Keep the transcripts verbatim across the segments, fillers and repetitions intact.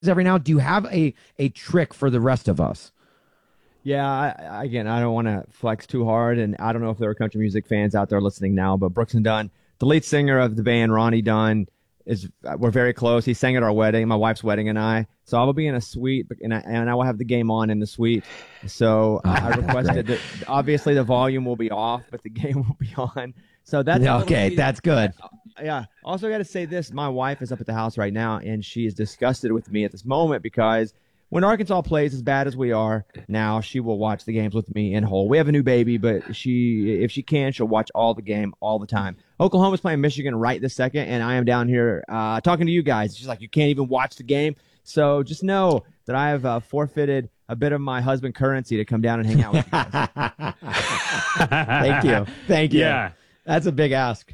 every now? Do you have a a trick for the rest of us? Yeah, I, I- again, I don't want to flex too hard, and I don't know if there are country music fans out there listening now, but Brooks and Dunn, the lead singer of the band, Ronnie Dunn, is we're very close. He sang at our wedding, my wife's wedding, and I. So I will be in a suite, and I, and I will have the game on in the suite. So I I requested that. Obviously, the volume will be off, but the game will be on. So that's a little Okay, cheating. that's good. Uh, yeah. Also, got to say this: my wife is up at the house right now, and she is disgusted with me at this moment because when Arkansas plays as bad as we are now, she will watch the games with me in whole. We have a new baby, but she, if she can, she'll watch all the game all the time. Oklahoma's playing Michigan right this second, and I am down here uh, talking to you guys. She's like, you can't even watch the game. So just know that I have uh, forfeited a bit of my husband currency to come down and hang out with you guys. Thank you. Thank you. Yeah. That's a big ask.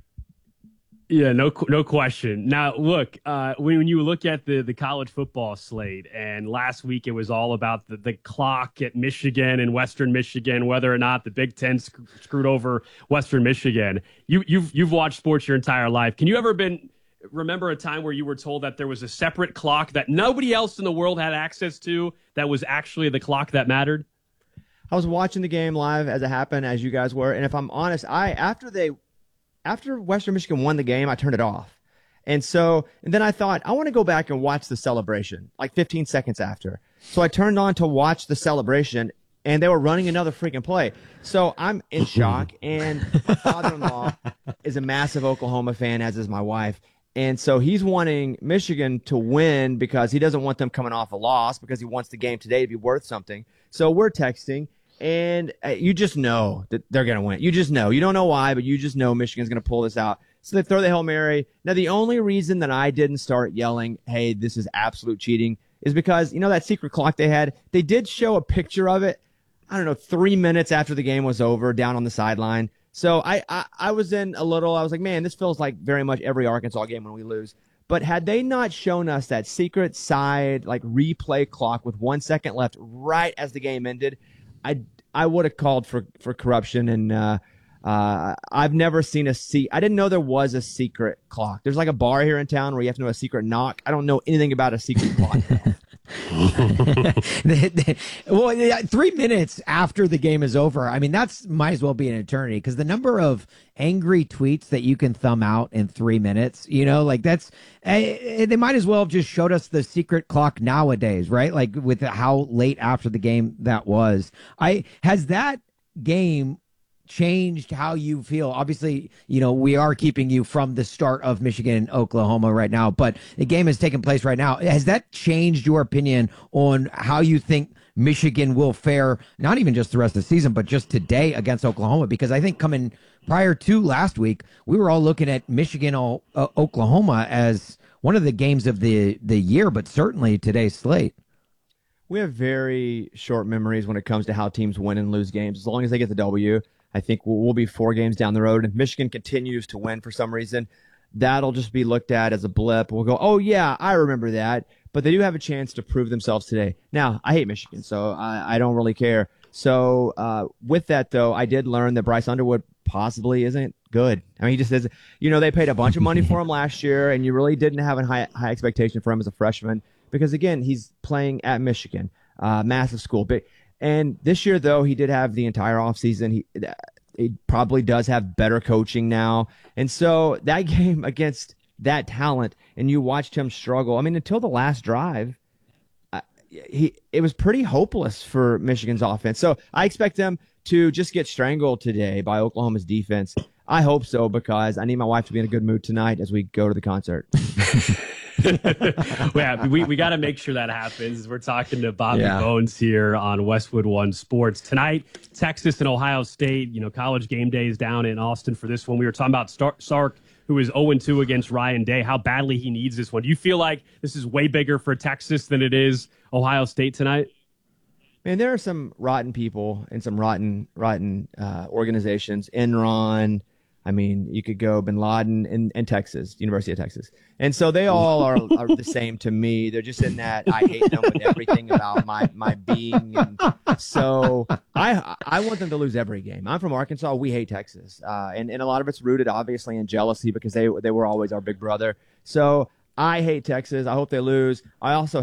Yeah, no, no question. Now, look, uh, when, when you look at the, the college football slate, and last week it was all about the, the clock at Michigan and Western Michigan, whether or not the Big Ten sc- screwed over Western Michigan. You, you've you've watched sports your entire life. Can you ever been remember a time where you were told that there was a separate clock that nobody else in the world had access to that was actually the clock that mattered? I was watching the game live as it happened, as you guys were, and if I'm honest, I after they after Western Michigan won the game, I turned it off. And so, and then I thought, I want to go back and watch the celebration, like fifteen seconds after. So I turned on to watch the celebration, and they were running another freaking play. So I'm in shock, and my father-in-law is a massive Oklahoma fan, as is my wife. And so he's wanting Michigan to win because he doesn't want them coming off a loss because he wants the game today to be worth something. So we're texting. And uh, you just know that they're going to win. You just know. You don't know why, but you just know Michigan's going to pull this out. So they throw the Hail Mary. Now, the only reason that I didn't start yelling, hey, this is absolute cheating, is because, you know, that secret clock they had, they did show a picture of it, I don't know, three minutes after the game was over down on the sideline. So I, I, I was in a little, I was like, man, this feels like very much every Arkansas game when we lose. But had they not shown us that secret side, like replay clock with one second left right as the game ended, I, I would have called for, for corruption, and uh, uh, I've never seen a se- I didn't know there was a secret clock. There's like a bar here in town where you have to know a secret knock. I don't know anything about a secret clock. Well, yeah, three minutes after the game is over, I mean, that's might as well be an eternity because the number of angry tweets that you can thumb out in three minutes, you know, like that's, eh, they might as well have just showed us the secret clock nowadays, right? Like with how late after the game that was. I has that game changed how you feel? Obviously, you know, we are keeping you from the start of Michigan and Oklahoma right now, but the game is taking place right now. Has that changed your opinion on how you think Michigan will fare, not even just the rest of the season, but just today against Oklahoma? Because I think coming prior to last week, we were all looking at Michigan, uh, Oklahoma as one of the games of the, the year, but certainly today's slate. We have very short memories when it comes to how teams win and lose games. As long as they get the W, I think we'll, we'll be four games down the road. If Michigan continues to win for some reason, that'll just be looked at as a blip. We'll go, oh, yeah, I remember that. But they do have a chance to prove themselves today. Now, I hate Michigan, so I, I don't really care. So uh, with that, though, I did learn that Bryce Underwood possibly isn't good. I mean, he just is. You know, they paid a bunch of money for him last year, and you really didn't have a high, high expectation for him as a freshman because, again, he's playing at Michigan, uh, massive school. But And this year, though, he did have the entire offseason. He, he probably does have better coaching now. And so that game against that talent, and you watched him struggle. I mean, until the last drive, uh, he it was pretty hopeless for Michigan's offense. So I expect them to just get strangled today by Oklahoma's defense. I hope so because I need my wife to be in a good mood tonight as we go to the concert. Yeah, we, we got to make sure that happens. We're talking to Bobby Yeah. Bones here on Westwood One Sports. Tonight, Texas and Ohio State, you know, college game days down in Austin for this one. We were talking about Star- Sark, who is oh and two against Ryan Day, how badly he needs this one. Do you feel like this is way bigger for Texas than it is Ohio State tonight? Man, there are some rotten people and some rotten, rotten uh, organizations. Enron. I mean, you could go Bin Laden in, in Texas, University of Texas. And so they all are, are the same to me. They're just in that I hate them with everything about my, my being. And so I I want them to lose every game. I'm from Arkansas. We hate Texas. Uh, and, and a lot of it's rooted, obviously, in jealousy because they they were always our big brother. So I hate Texas. I hope they lose. I also